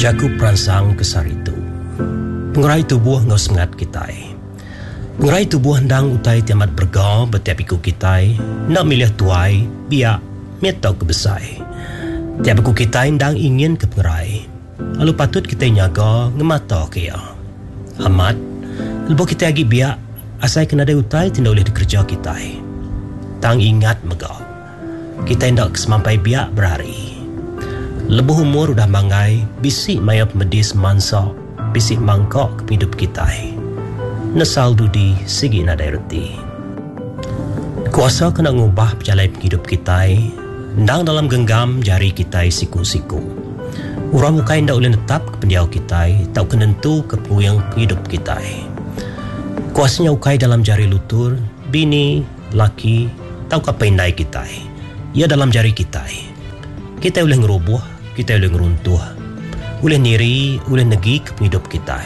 Jaku peransang kesar itu. Pengerai tubuh ngau semangat kitai. Pengerai tubuh hendang utai tiamat bergau betiap iku kitai, nak milih tuai, biak, metau kebesai. Tiap iku kitai hendang ingin ke pengerai. Lalu patut kita nyaga ngemata kaya. Amat, lepas kita agi biak, asai kena ada utai tidak boleh dikerja kitai. Tang ingat megah. Kita hendak kesemampai biak berhari. Lebuh umur udah mangai, bisik maya medis mansa, bisik mangkok ke hidup kita. Nesal dudi sigi nadai reti. Kuasa kena ngubah perjalanan hidup kita, ndang dalam genggam jari kita siku-siku. Urang mukai ndak boleh tetap ke pendiau kita, tak kenentu ke puyang hidup kita. Kuasanya ukai dalam jari lutur, bini, laki, tau kapendai kita. Ia dalam jari kita. Kita boleh ngerubuh, kita boleh ngeruntuh, boleh niri, boleh negi ke hidup kita.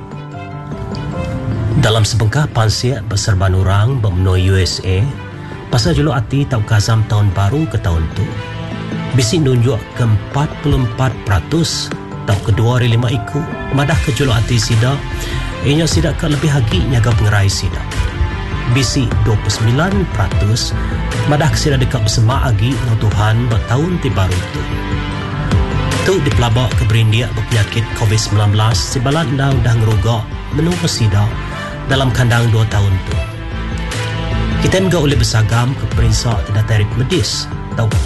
Dalam sebengkah pansiak berserban orang bermenui USA, pasal juluk hati tau kazam tahun baru ke tahun tu, bisik nunjuk ke 44% tau kedua dari 5 iku, madah ke juluk hati sida, ianya sida ke lebih hagi nyaga pengerai sida. Bisik 29%, madah ke sida dekat bersemak agi no Tuhan bertahun ti baru tu. Tu dipelabak ke berindiak berpenyakit COVID-19 sibalan dah ngerugak menunggu sida dalam kandang 2 tahun tu. Kita enggak boleh bersagam ke perinsak tidak tarif medis tau